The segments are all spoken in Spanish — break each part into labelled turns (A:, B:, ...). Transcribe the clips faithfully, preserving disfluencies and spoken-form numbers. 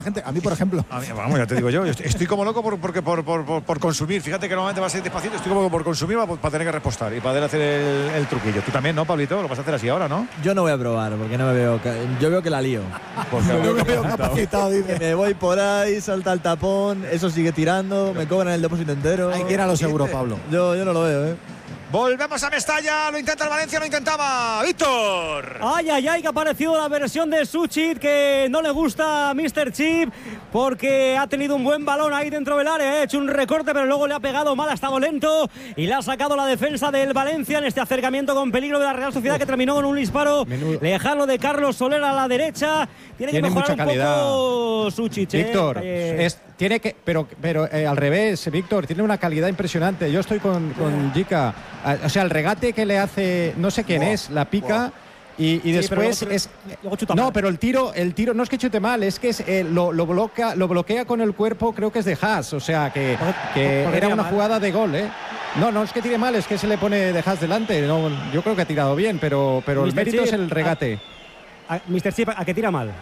A: gente, a mí por ejemplo.
B: A mí, vamos, ya te digo yo, estoy, estoy como loco por, porque, por, por, por, por consumir. Fíjate que normalmente va a ser despacito, estoy como por consumir para, para tener que repostar y para poder hacer el, el truquillo. Tú también, ¿no, Pablito? Lo vas a hacer así ahora, ¿no?
C: Yo no voy a probar porque no me veo. Yo veo que la lío.
B: Porque
A: yo me veo capacitado, dice.
C: Me voy por ahí, salta el tapón, eso sigue tirando, me cobran el depósito entero.
A: Hay que ir a lo seguro, Pablo.
C: Yo, yo no lo veo, ¿eh?
B: Volvemos a Mestalla, lo intenta el Valencia, lo intentaba Víctor.
D: Ay, ay, ay, que ha aparecido la versión de Suchit que no le gusta a míster Chip porque ha tenido un buen balón ahí dentro del área, ha hecho un recorte pero luego le ha pegado mal, ha estado lento y le ha sacado la defensa del Valencia en este acercamiento con peligro de la Real Sociedad, que terminó con un disparo Menudo. lejano de Carlos Soler a la derecha. Tiene,
E: tiene
D: que mejorar
E: mucha
D: un
E: calidad.
D: poco Suchit,
E: Víctor,
D: eh.
E: es, tiene que, pero, pero eh, al revés, Víctor, tiene una calidad impresionante. Yo estoy con, con Jica, o sea, el regate que le hace, no sé quién wow, es, la pica. Wow. Y, y sí, después pero luego, es luego chuta no mal. Pero el tiro el tiro no es que chute mal, es que es, eh, lo, lo bloquea lo bloquea con el cuerpo, creo que es de Haas, o sea que, que era una mal. jugada de gol, eh no no es que tire mal, es que se le pone de Haas delante. No, yo creo que ha tirado bien, pero pero el mérito Chip, es el regate.
D: A, a, míster Chip, ¿a qué tira mal?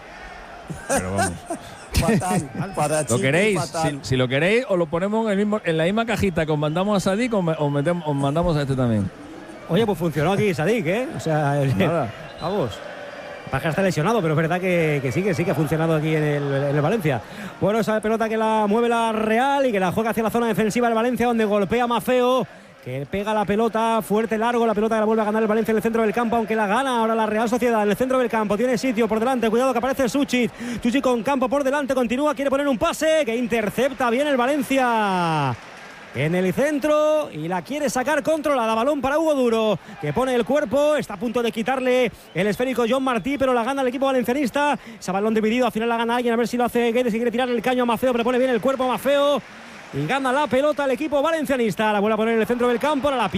E: Pero vamos.
F: Fatal, para
G: lo queréis,
F: fatal.
G: Si, si lo queréis, os lo ponemos en, el mismo, en la misma cajita que os mandamos a Sadik, os, os, metemos, os mandamos a este también.
D: Oye, pues funcionó aquí Sadik, ¿eh? O sea, nada. Vamos. Paja está lesionado, pero es verdad que, que sí, que sí, que ha funcionado aquí en el, en el Valencia. Bueno, esa pelota que la mueve la Real y que la juega hacia la zona defensiva del Valencia, donde golpea Mafeo, que pega la pelota fuerte, largo, la pelota que la vuelve a ganar el Valencia en el centro del campo, aunque la gana ahora la Real Sociedad en el centro del campo. Tiene sitio por delante, cuidado que aparece Suchit. Suchit con campo por delante, continúa, quiere poner un pase que intercepta bien el Valencia en el centro y la quiere sacar controlada. Balón para Hugo Duro, que pone el cuerpo, está a punto de quitarle el esférico John Martí, pero la gana el equipo valencianista. Ese balón dividido, al final la gana alguien, a ver si lo hace Guedes, si quiere tirar el caño a Mafeo, pero pone bien el cuerpo a Mafeo y gana la pelota el equipo valencianista. La vuelve a poner en el centro del campo, ahora la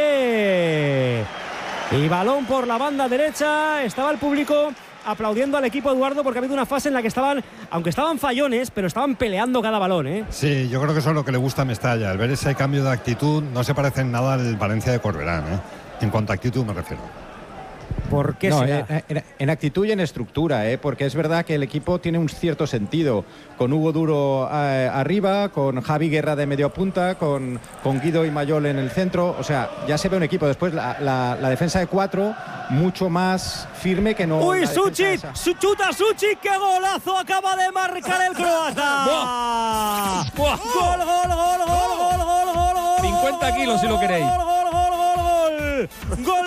D: pierde y balón por la banda derecha. Estaba el público aplaudiendo al equipo, Eduardo, porque ha habido una fase en la que estaban, aunque estaban fallones, pero estaban peleando cada balón, ¿eh?
H: Sí, yo creo que eso es lo que le gusta a Mestalla, el ver ese cambio de actitud. No se parece en nada al Valencia de Corberán, ¿eh? En cuanto a actitud me refiero.
D: ¿Por qué
E: no,
D: será?
E: En, en, en actitud y en estructura, ¿eh? Porque es verdad que el equipo tiene un cierto sentido, con Hugo Duro eh, arriba, con Javi Guerra de medio punta, con, con Guido y Mayol en el centro. O sea, ya se ve un equipo. Después la, la, la defensa de cuatro mucho más firme que no.
D: ¡Uy, Suchit! ¡Chuta Suchit! ¡Qué golazo acaba de marcar el croata!
G: ¡Buah! ¡Buah!
D: ¡Gol, gol, gol, gol, gol, gol, gol, gol!
G: cincuenta kilos si lo queréis.
D: ¡Gol, gol, gol, gol, gol! ¡Gol!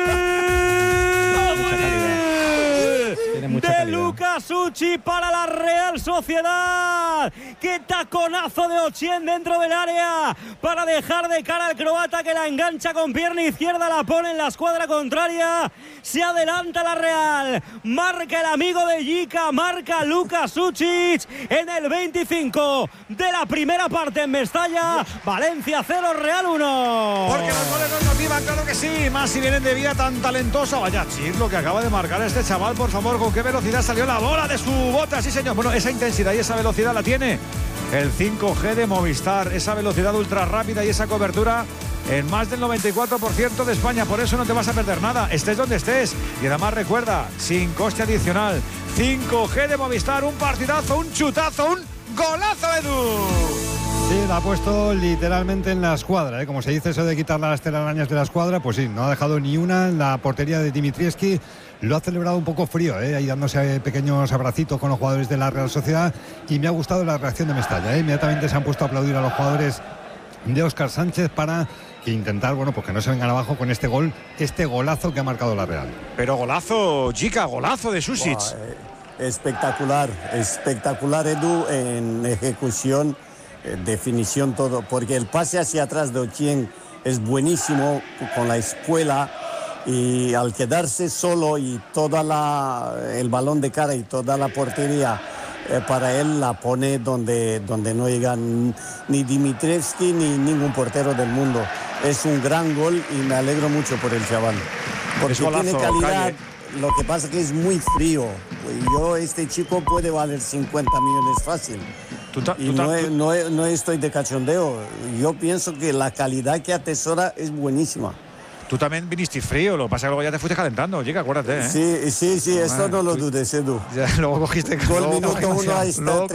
D: De Lucas Suchit para la Real Sociedad. ¡Qué taconazo de Ochien dentro del área para dejar de cara al croata, que la engancha con pierna izquierda, la pone en la escuadra contraria! Se adelanta la Real, marca el amigo de Jica, marca Lucas Suchit en el veinticinco de la primera parte en Mestalla. Valencia cero, Real uno.
B: Porque los goles nos motivan, claro que sí, más si vienen de vía tan talentosa. Vaya chis lo que acaba de marcar este chaval, por favor, con qué velocidad salió la bola de su bota, sí señor. Bueno, esa intensidad y esa velocidad la tiene el cinco G de Movistar, esa velocidad ultra rápida y esa cobertura en más del noventa y cuatro por ciento de España. Por eso no te vas a perder nada, estés donde estés. Y además recuerda, sin coste adicional, cinco G de Movistar, un partidazo, un chutazo, un golazo, Edu.
H: Sí, la ha puesto literalmente en la escuadra, ¿eh? Como se dice eso de quitar las telarañas de la escuadra, pues sí, no ha dejado ni una en la portería de Dimitrievski. Lo ha celebrado un poco frío, ¿eh? Ahí dándose pequeños abracitos con los jugadores de la Real Sociedad, y me ha gustado la reacción de Mestalla, ¿eh? Inmediatamente se han puesto a aplaudir a los jugadores de Óscar Sánchez para que intentar, bueno, pues que no se vengan abajo con este gol, este golazo que ha marcado la Real.
B: Pero golazo, Jica, golazo de Suchit.
F: Wow, eh, espectacular, espectacular, Edu, en ejecución, eh, definición, todo, porque el pase hacia atrás de Ochien es buenísimo con la escuela, y al quedarse solo y toda la el balón de cara y toda la portería eh, para él, la pone donde, donde no llegan ni Dimitrievski ni ningún portero del mundo. Es un gran gol y me alegro mucho por el chaval, porque golazo, tiene calidad. Calle. Lo que pasa es que es muy frío. Yo, este chico puede valer cincuenta millones fácil. ¿Tú ta, y tú no, tú... no, no estoy de cachondeo. Yo pienso que la calidad que atesora es buenísima.
B: Tú también viniste frío, lo que pasa es que luego ya te fuiste calentando, chica, acuérdate, ¿eh?
F: Sí, sí, sí, esto no lo dudes, Edu.
B: Ya, luego cogiste
F: Gol minuto uno, ahí está.